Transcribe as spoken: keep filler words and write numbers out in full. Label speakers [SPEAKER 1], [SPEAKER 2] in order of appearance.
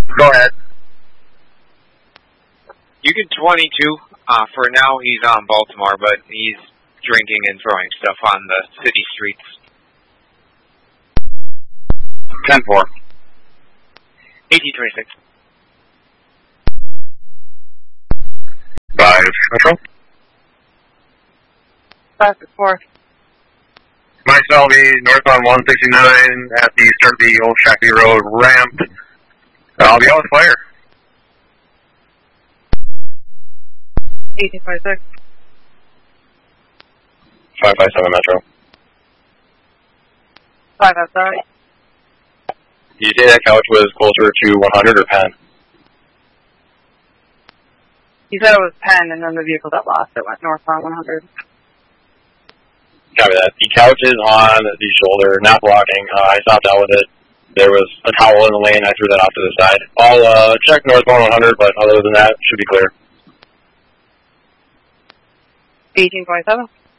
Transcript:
[SPEAKER 1] Go ahead.
[SPEAKER 2] You can twenty-two. Uh, for now, he's on Baltimore, but he's drinking and throwing stuff on the city streets.
[SPEAKER 1] ten four.
[SPEAKER 2] eighteen twenty-six.
[SPEAKER 1] five Metro.
[SPEAKER 3] five four.
[SPEAKER 1] Mike Selby, northbound one sixty-nine at the start of the Old Shackley Road ramp. I'll be out with fire.
[SPEAKER 3] eighteen twenty-six.
[SPEAKER 1] five five seven Metro.
[SPEAKER 3] five five seven.
[SPEAKER 1] Did you say that couch was closer to one hundred or Penn?
[SPEAKER 3] He said it was Penn, and then the vehicle got lost. It went northbound one hundred.
[SPEAKER 1] Copy that. The couch is on the shoulder, not blocking. Uh, I stopped out with it. There was a towel in the lane. I threw that off to the side. I'll uh, check northbound one hundred, but other than that, should be clear.
[SPEAKER 3] eighteen twenty-seven.